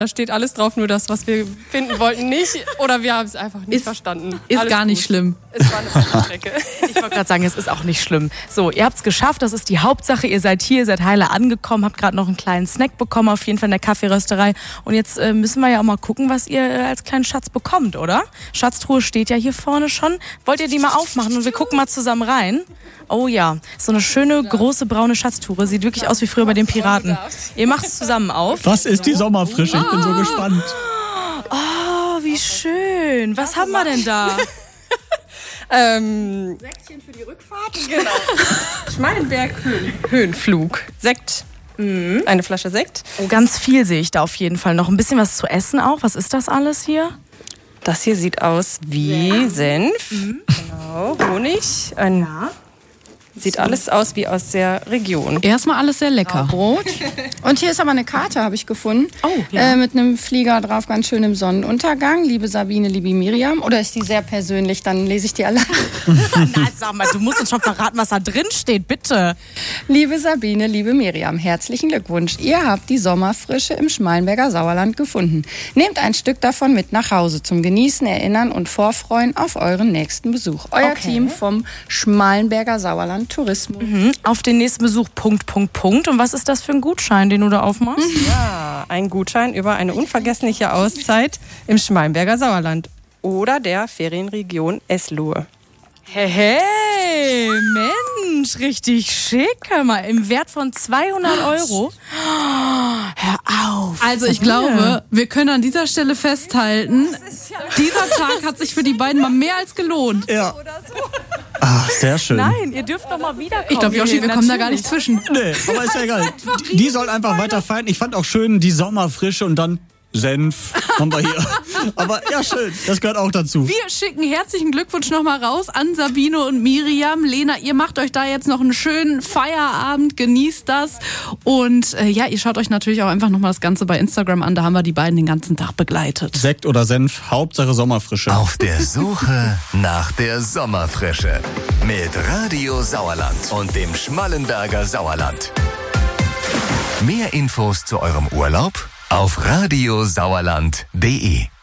Da steht alles drauf, nur das, was wir finden wollten, nicht. Oder wir haben es einfach nicht verstanden. Ist alles gar nicht schlimm. Es war eine weite Strecke. Ich wollte gerade sagen, es ist auch nicht schlimm. So, ihr habt es geschafft, das ist die Hauptsache. Ihr seid hier, ihr seid heile angekommen, habt gerade noch einen kleinen Snack bekommen, auf jeden Fall in der Kaffeerösterei. Und jetzt müssen wir ja auch mal gucken, was ihr als kleinen Schatz bekommt, oder? Schatztruhe steht ja hier vorne schon. Wollt ihr die mal aufmachen und wir gucken mal zusammen rein? Oh ja, so eine schöne, große, braune Schatztruhe. Sieht wirklich aus wie früher bei den Piraten. Ihr macht es zusammen auf. Was ist die Sommerfrische? Ich bin so gespannt. Oh, wie schön. Was haben wir denn da? Säckchen für die Rückfahrt. Genau. Schmalenberg Höhenflug. Sekt. Eine Flasche Sekt. Oh, ganz viel sehe ich da auf jeden Fall noch. Ein bisschen was zu essen auch. Was ist das alles hier? Das hier sieht aus wie Senf. Genau, Honig. Sieht alles aus wie aus der Region. Erstmal alles sehr lecker. Brot. Und hier ist aber eine Karte, habe ich gefunden. Oh, ja. Mit einem Flieger drauf, ganz schön im Sonnenuntergang. Liebe Sabine, liebe Miriam. Oder ist die sehr persönlich? Dann lese ich die allein. Na, sag mal, du musst uns schon verraten, was da drin steht, bitte. Liebe Sabine, liebe Miriam, herzlichen Glückwunsch. Ihr habt die Sommerfrische im Schmalenberger Sauerland gefunden. Nehmt ein Stück davon mit nach Hause zum Genießen, Erinnern und Vorfreuen auf euren nächsten Besuch. Euer Team vom Schmalenberger Sauerland Tourismus. Auf den nächsten Besuch, Punkt. Und was ist das für ein Gutschein, den du da aufmachst? Ja, ein Gutschein über eine unvergessliche Auszeit im Schmalenberger Sauerland oder der Ferienregion Eslohe. Hey, Mensch, richtig schick. Hör mal, im Wert von 200 €. Hör auf. Also ich glaube, wir können an dieser Stelle festhalten, dieser Tag hat sich für die beiden mal mehr als gelohnt. Ja. Ah, sehr schön. Nein, ihr dürft doch mal wiederkommen. Ich glaube, Joshi, wir kommen da gar nicht zwischen. Nee, aber ist ja egal. Die soll einfach weiter feiern. Ich fand auch schön die Sommerfrische und dann Senf haben wir hier. Aber ja, schön. Das gehört auch dazu. Wir schicken herzlichen Glückwunsch nochmal raus an Sabine und Miriam. Lena, ihr macht euch da jetzt noch einen schönen Feierabend, genießt das. Und ja, ihr schaut euch natürlich auch einfach nochmal das Ganze bei Instagram an. Da haben wir die beiden den ganzen Tag begleitet. Sekt oder Senf, Hauptsache Sommerfrische. Auf der Suche nach der Sommerfrische. Mit Radio Sauerland und dem Schmallenberger Sauerland. Mehr Infos zu eurem Urlaub auf radiosauerland.de.